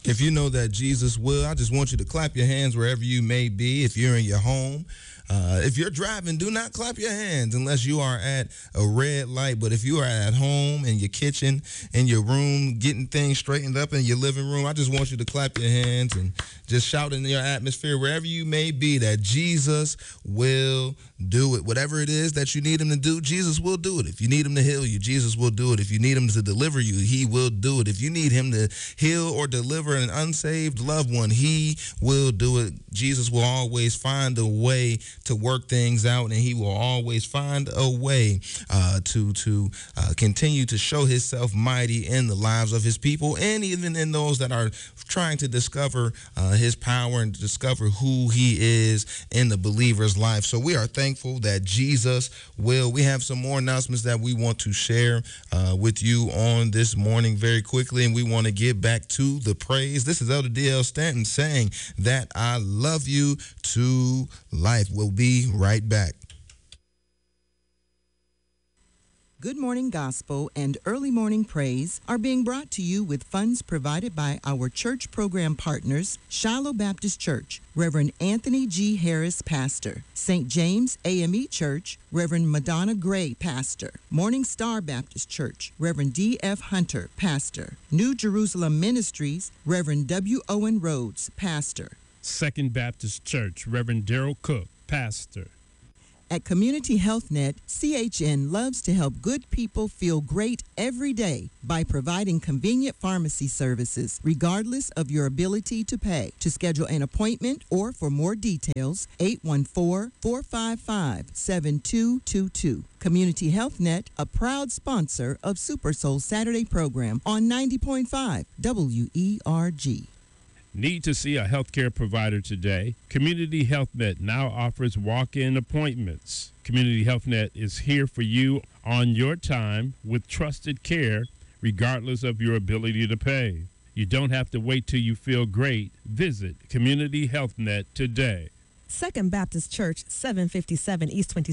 If you know that Jesus will, I just want you to clap your hands wherever you may be. If you're in your home, if you're driving, do not clap your hands unless you are at a red light. But if you are at home, in your kitchen, in your room, getting things straightened up in your living room, I just want you to clap your hands and just shout in your atmosphere, wherever you may be, that Jesus will do it. Whatever it is that you need him to do, Jesus will do it. If you need him to heal you, Jesus will do it. If you need him to deliver you, he will do it. If you need him to heal or deliver an unsaved loved one, he will do it. Jesus will always find a way to work things out, and he will always find a way to continue to show himself mighty in the lives of his people, and even in those that are trying to discover his power and discover who he is in the believer's life. So we are thankful that Jesus will. We have some more announcements that we want to share with you on this morning very quickly, and we want to get back to the praise. This is Elder D.L. Stanton saying that I love you to life. We'll be right back. Good Morning Gospel and Early Morning Praise are being brought to you with funds provided by our church program partners, Shiloh Baptist Church, Reverend Anthony G. Harris, Pastor; St. James AME Church, Reverend Madonna Gray, Pastor; Morning Star Baptist Church, Reverend D.F. Hunter, Pastor; New Jerusalem Ministries, Reverend W. Owen Rhodes, Pastor; Second Baptist Church, Reverend Daryl Cook, Pastor. At Community Health Net, CHN loves to help good people feel great every day by providing convenient pharmacy services, regardless of your ability to pay. To schedule an appointment or for more details, 814-455-7222. Community Health Net, a proud sponsor of Super Soul Saturday program on 90.5 WERG. Need to see a healthcare provider today? Community Health Net now offers walk-in appointments. Community Health Net is here for you on your time with trusted care, regardless of your ability to pay. You don't have to wait till you feel great. Visit Community Health Net today. Second Baptist Church, 757 East 20